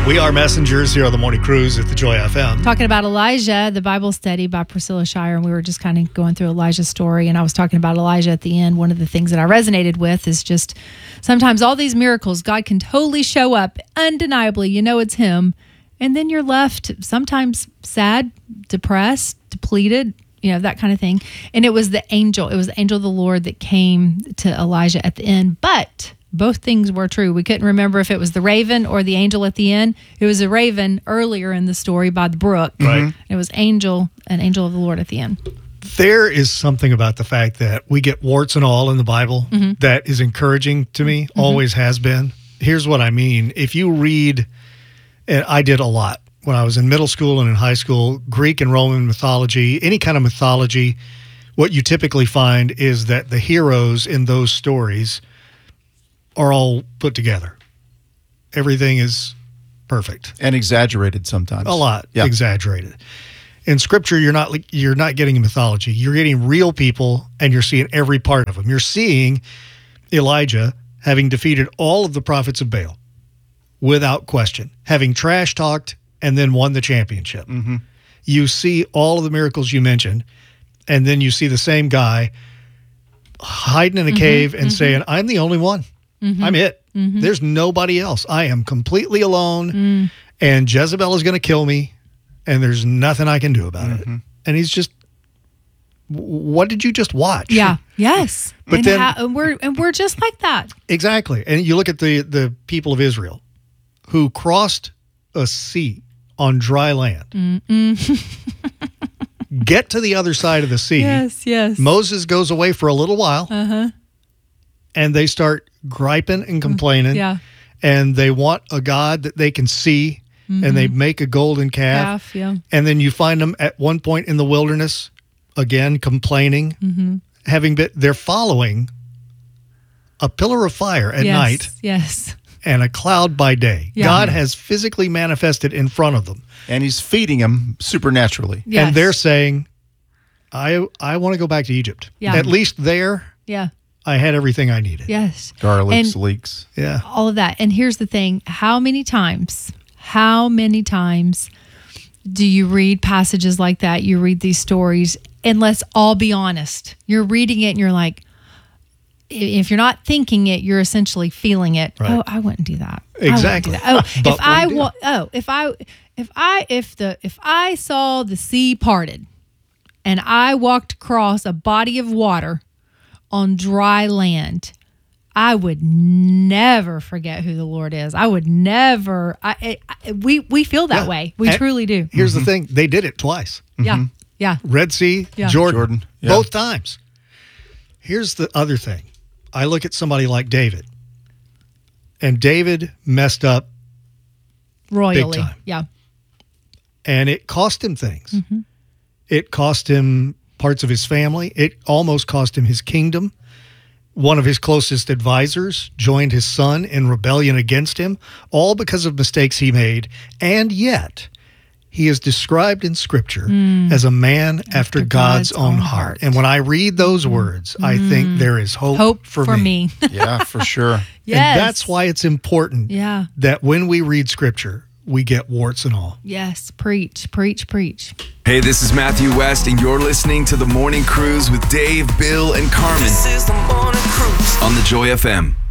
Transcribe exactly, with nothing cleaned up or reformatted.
We are messengers here on the Morning Cruise at the Joy F M. Talking about Elijah, the Bible study by Priscilla Shirer, and we were just kind of going through Elijah's story, and I was talking about Elijah at the end. One of the things that I resonated with is just sometimes all these miracles, God can totally show up, undeniably, you know it's him, and then you're left sometimes sad, depressed, depleted, you know, that kind of thing. And it was the angel, it was the angel of the Lord that came to Elijah at the end, but both things were true. We couldn't remember if it was the raven or the angel at the end. It was a raven earlier in the story by the brook. Right. It was angel, an angel of the Lord at the end. There is something about the fact that we get warts and all in the Bible Mm-hmm. that is encouraging to me, mm-hmm. always has been. Here's what I mean. If you read, and I did a lot when I was in middle school and in high school, Greek and Roman mythology, any kind of mythology, what you typically find is that the heroes in those stories are all put together. Everything is perfect. And exaggerated sometimes. A lot yeah. exaggerated. In Scripture, you're not you're not getting mythology. You're getting real people, and you're seeing every part of them. You're seeing Elijah having defeated all of the prophets of Baal without question, having trash-talked and then won the championship. Mm-hmm. You see all of the miracles you mentioned, and then you see the same guy hiding in a Mm-hmm, cave and mm-hmm. saying, I'm the only one. Mm-hmm. I'm it. Mm-hmm. There's nobody else. I am completely alone, Mm. and Jezebel is going to kill me, and there's nothing I can do about Mm-hmm. it. And he's just, what did you just watch? Yeah. Yes. But and then- how, and we're and we're just like that. Exactly. And you look at the, the people of Israel who crossed a sea on dry land, get to the other side of the sea. Yes. Yes. Moses goes away for a little while, Uh huh. and they start griping and complaining. Yeah. And they want a God that they can see, and they make a golden calf. Calf, yeah. And then you find them at one point in the wilderness, again, complaining, Mm-hmm. having been, they're following a pillar of fire at yes. night Yes. and a cloud by day. Yeah. God has physically manifested in front of them. And he's feeding them supernaturally. Yes. And they're saying, I I want to go back to Egypt. Yeah. At least there, Yeah. I had everything I needed. Yes. Garlics, And- leeks. Yeah. all of that. And here's the thing, how many times, how many times do you read passages like that? You read these stories, and let's all be honest. You're reading it and you're like, if you're not thinking it, you're essentially feeling it. Right. Oh, I wouldn't do that. Exactly. I wouldn't do that. Oh, But if I we do. wa- oh, if I if I if the if I saw the sea parted and I walked across a body of water on dry land, I would never forget who the Lord is. I would never. I, I we we feel that Yeah. way. We And truly do. Here's the thing. They did it twice. Yeah, yeah, Red Sea, Yeah. Jordan, Jordan, yeah. both times. Here's the other thing. I look at somebody like David, and David messed up, royally. time. Yeah, and it cost him things. Mm-hmm. It cost him parts of his family. It almost cost him his kingdom. One of his closest advisors joined his son in rebellion against him, all because of mistakes he made. And yet, he is described in Scripture as a man after, After God's, God's own own heart. heart. And when I read those words, I think there is hope, hope for, for, me. me. Yeah, for sure. Yes, And that's why it's important Yeah. that when we read Scripture, we get warts and all. Yes, preach, preach, preach. Hey, this is Matthew West, and you're listening to The Morning Cruise with Dave, Bill, and Carmen This is the morning cruise. on the Joy F M.